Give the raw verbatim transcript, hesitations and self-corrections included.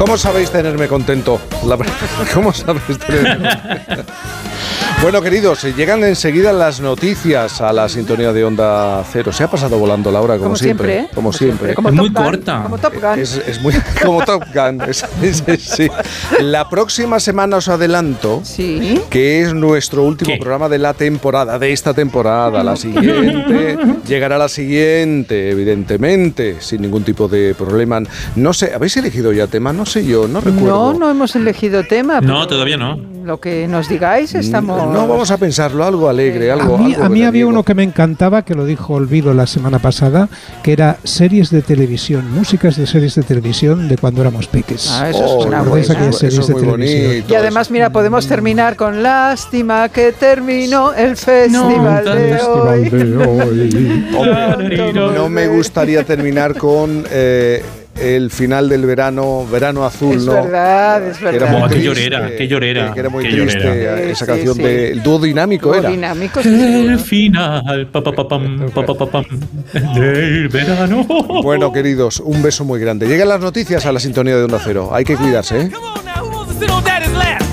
¿Cómo sabéis tenerme contento? La... ¿Cómo sabéis tenerme contento? Bueno, queridos, llegan enseguida las noticias a la sintonía de Onda Cero. Se ha pasado volando la hora, como, como siempre. siempre ¿eh? Como, como siempre. siempre. Como es muy Gun, corta. Como Top Gun. Es, es muy como Top Gun. Es, es, es, sí. La próxima semana os adelanto sí. que es nuestro último ¿Qué? programa de la temporada, de esta temporada. La siguiente, llegará la siguiente, evidentemente, sin ningún tipo de problema. No sé, ¿habéis elegido ya tema? No sé yo, no recuerdo. No, no hemos elegido tema. No, todavía no. Lo que nos digáis estamos... No, vamos a pensarlo, algo alegre, algo... A mí, algo a mí había veraniego. uno que me encantaba, que lo dijo Olvido la semana pasada, que era series de televisión, músicas de series de televisión de cuando éramos peques. Ah, eso Oh, es una ¿recordáis buena. aquellas series Eso es de muy televisión? bonito. Y además, mira, podemos terminar con lástima que terminó el festival No, de hoy. Festival de hoy. Hombre, no me gustaría terminar con eh, el final del verano, verano azul, Es ¿no? verdad, es Que era verdad. muy Buah, qué triste, llorera, qué llorera, Que, que era muy qué triste llorera. esa Sí, canción sí, sí. del dúo dinámico Dúo era. dinámico, sí, El seguro. final pa, pa, pa, pam, pa, pa, pa, pam, del verano. Bueno, queridos, un beso muy grande. Llegan las noticias a la sintonía de Onda Cero. Hay que cuidarse, ¿eh? Come on now, who wants to sit on daddy's lap?